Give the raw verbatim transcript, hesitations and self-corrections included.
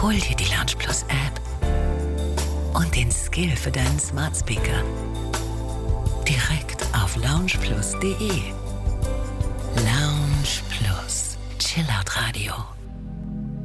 Hol dir die Lounge Plus App und den Skill für deinen Smart Speaker direkt auf lounge plus punkt de.